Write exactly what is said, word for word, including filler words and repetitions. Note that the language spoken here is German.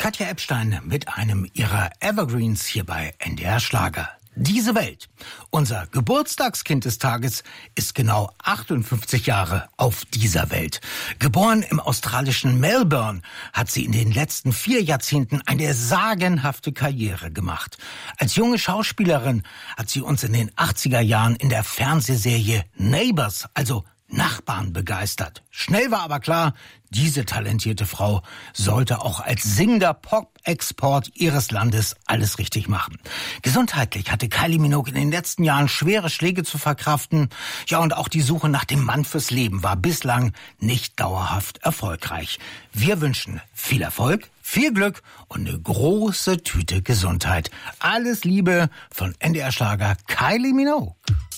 Katja Epstein mit einem ihrer Evergreens hier bei N D R Schlager. Diese Welt. Unser Geburtstagskind des Tages ist genau achtundfünfzig Jahre auf dieser Welt. Geboren im australischen Melbourne, hat sie in den letzten vier Jahrzehnten eine sagenhafte Karriere gemacht. Als junge Schauspielerin hat sie uns in den achtziger Jahren in der Fernsehserie Neighbours, also Nachbarn, begeistert. Schnell war aber klar, diese talentierte Frau sollte auch als singender Pop-Export ihres Landes alles richtig machen. Gesundheitlich hatte Kylie Minogue in den letzten Jahren schwere Schläge zu verkraften. Ja, und auch die Suche nach dem Mann fürs Leben war bislang nicht dauerhaft erfolgreich. Wir wünschen viel Erfolg, viel Glück und eine große Tüte Gesundheit. Alles Liebe von N D R Schlager Kylie Minogue.